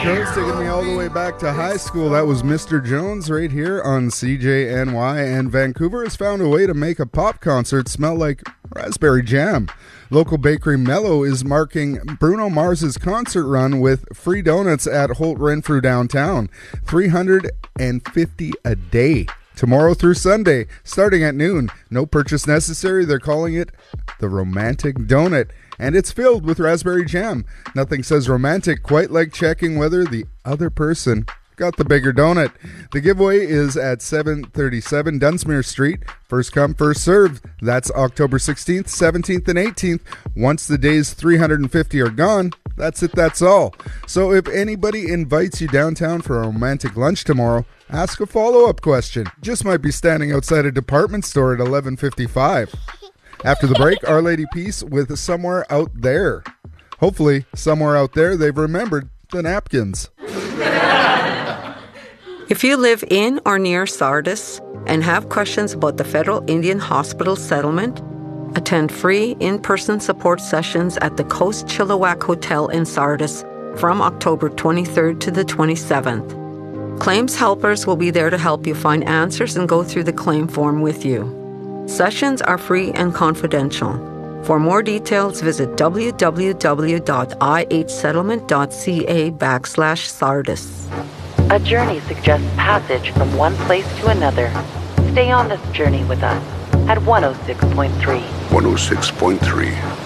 Coast, taking me all the way back to high school. That was Mr. Jones right here on CJNY. And Vancouver has found a way to make a pop concert smell like raspberry jam. Local bakery Mellow is marking Bruno Mars's concert run with free donuts at Holt Renfrew downtown. 350 a day. Tomorrow through Sunday, starting at noon. No purchase necessary. They're calling it the Romantic Donut. And it's filled with raspberry jam. Nothing says romantic quite like checking whether the other person got the bigger donut. The giveaway is at 737 Dunsmuir Street. First come, first served. That's October 16th, 17th, and 18th. Once the day's 350 are gone, that's it, that's all. So if anybody invites you downtown for a romantic lunch tomorrow, ask a follow-up question. Just might be standing outside a department store at 11:55. After the break, Our Lady Peace with Somewhere Out There. Hopefully, somewhere out there, they've remembered the napkins. If you live in or near Sardis and have questions about the Federal Indian Hospital settlement, attend free in-person support sessions at the Coast Chilliwack Hotel in Sardis from October 23rd to the 27th. Claims helpers will be there to help you find answers and go through the claim form with you. Sessions are free and confidential. For more details, visit www.ihsettlement.ca/Sardis. A journey suggests passage from one place to another. Stay on this journey with us at 106.3. 106.3.